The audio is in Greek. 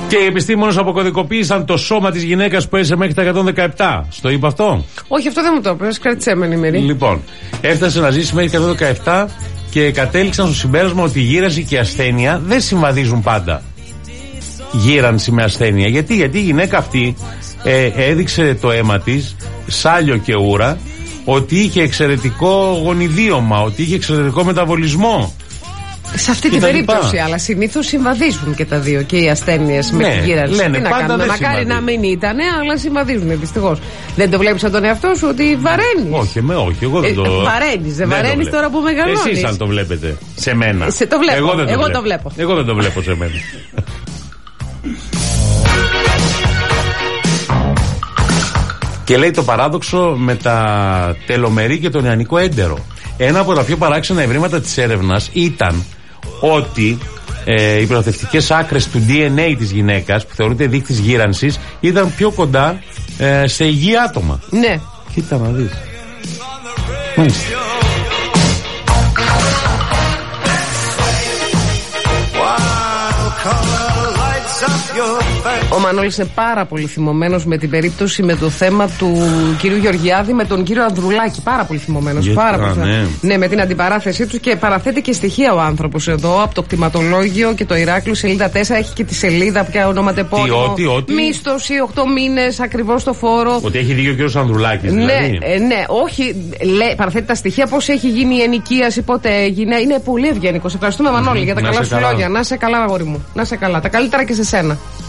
Και οι επιστήμονες αποκωδικοποίησαν το σώμα της γυναίκας που έζησε μέχρι τα 117. Στο είπα αυτό? Όχι, αυτό δεν μου το είπες. Κράτησέ με ενημερή. Λοιπόν, έφτασε να ζήσει μέχρι τα 117 και κατέληξαν στο συμπέρασμα ότι η γύρανση και η ασθένεια δεν συμβαδίζουν πάντα. Γύρανση με ασθένεια. Γιατί η γυναίκα αυτή έδειξε το αίμα της, σάλιο και ούρα, ότι είχε εξαιρετικό γονιδίωμα, ότι είχε εξαιρετικό μεταβολισμό. Σε αυτή την περίπτωση, αλλά συνήθως συμβαδίζουν και τα δύο, και οι ασθένειες με τη γύρανση. Λένε, πάντα δεν μακάρι να μην ήταν, αλλά συμβαδίζουν δυστυχώς. Δεν το βλέπεις από τον εαυτό σου ότι βαραίνεις? Όχι, εγώ δεν το. Δεν βαραίνεις τώρα που μεγαλώνεις? Εσείς αν το βλέπετε σε μένα. Το βλέπω. Εγώ το βλέπω. Εγώ δεν το βλέπω σε μένα. Και λέει το παράδοξο με τα τελομερή και τον ιανικό έντερο. Ένα από τα πιο παράξενα ευρήματα της έρευνας ήταν ότι οι προθευτικές άκρες του DNA της γυναίκας, που θεωρείται δείκτης γύρανσης, ήταν πιο κοντά σε υγιή άτομα. Ναι. Κοίτα να δεις. Μάλιστα. Ο Μανώλης είναι πάρα πολύ θυμωμένος με την περίπτωση, με το θέμα του κυρίου Γεωργιάδη με τον κύριο Ανδρουλάκη. Πάρα πολύ θυμωμένος. Ναι, με την αντιπαράθεσή του, και παραθέτει και στοιχεία ο άνθρωπος εδώ από το κτηματολόγιο και το Ηράκλειο, σελίδα 4. Έχει και τη σελίδα πια ονοματεπώνυμο. Μίσθωση 8 μήνες ακριβώς το φόρο. Ότι έχει δίκιο ο κύριος Ανδρουλάκης, δηλαδή. Ναι, όχι. Παραθέτει τα στοιχεία, πώς έχει γίνει η ενοικίαση, πότε έγινε. Είναι πολύ ευγενικός. Ευχαριστούμε, Μανώλη, για τα καλά σου λόγια. Να είσαι καλά, αγόρι μου. Να είσαι καλά. Τα καλύτερα και σε σένα.